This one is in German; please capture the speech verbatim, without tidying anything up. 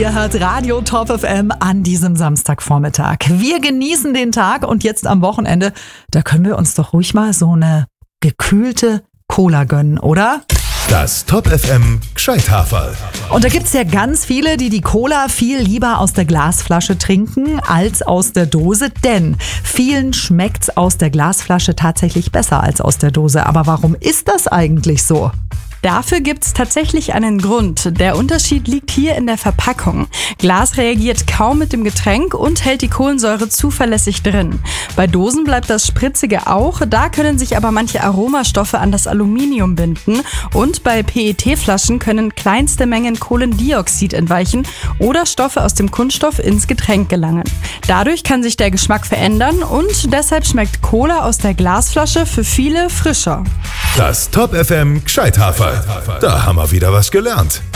Ihr hört Radio Top F M an diesem Samstagvormittag. Wir genießen den Tag und jetzt am Wochenende, da können wir uns doch ruhig mal so eine gekühlte Cola gönnen, oder? Das Top F M Gscheithaferl. Und da gibt's ja ganz viele, die die Cola viel lieber aus der Glasflasche trinken als aus der Dose, denn vielen schmeckt's aus der Glasflasche tatsächlich besser als aus der Dose. Aber warum ist das eigentlich so? Dafür gibt's tatsächlich einen Grund. Der Unterschied liegt hier in der Verpackung. Glas reagiert kaum mit dem Getränk und hält die Kohlensäure zuverlässig drin. Bei Dosen bleibt das Spritzige auch, da können sich aber manche Aromastoffe an das Aluminium binden und bei P E T-Flaschen können kleinste Mengen Kohlendioxid entweichen oder Stoffe aus dem Kunststoff ins Getränk gelangen. Dadurch kann sich der Geschmack verändern und deshalb schmeckt Cola aus der Glasflasche für viele frischer. Das Top F M Gscheithaferl. Da haben wir wieder was gelernt.